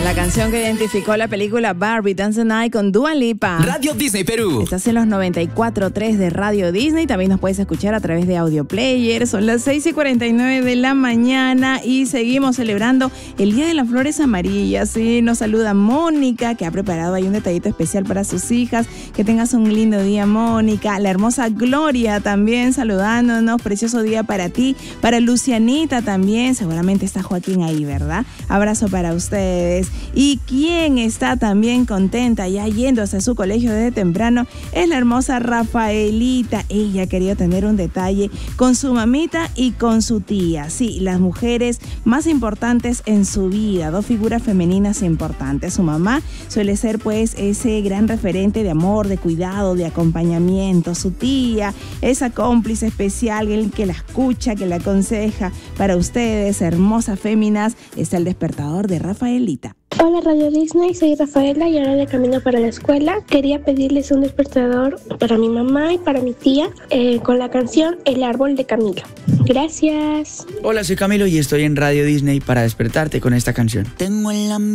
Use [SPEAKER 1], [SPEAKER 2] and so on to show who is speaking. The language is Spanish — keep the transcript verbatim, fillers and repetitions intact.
[SPEAKER 1] La canción que identificó la película Barbie Dance the Night con Dua Lipa.
[SPEAKER 2] Radio Disney Perú.
[SPEAKER 1] Estás en los noventa y cuatro punto tres de Radio Disney. También nos puedes escuchar a través de Audio Player. Son las seis y cuarenta y nueve de la mañana y seguimos celebrando el Día de las Flores Amarillas. Sí, nos saluda Mónica, que ha preparado ahí un detallito especial para sus hijas. Que tengas un lindo día, Mónica. La hermosa Gloria también saludándonos. Precioso día para ti. Para Lucianita también. Seguramente está Joaquín ahí, ¿verdad? Abrazo para ustedes. Y quien está también contenta ya yendo hacia su colegio desde temprano es la hermosa Rafaelita. Ella quería tener un detalle con su mamita y con su tía. Sí, las mujeres más importantes en su vida, dos figuras femeninas importantes. Su mamá suele ser pues ese gran referente de amor, de cuidado, de acompañamiento. Su tía, esa cómplice especial, el que la escucha, que la aconseja. Para ustedes, hermosas féminas, está el despertador de Rafaelita.
[SPEAKER 3] Hola Radio Disney, soy Rafaela y ahora de camino para la escuela. Quería pedirles un despertador para mi mamá y para mi tía eh, con la canción El Árbol de Camilo. Gracias.
[SPEAKER 4] Hola, soy Camilo y estoy en Radio Disney para despertarte con esta canción. Tengo el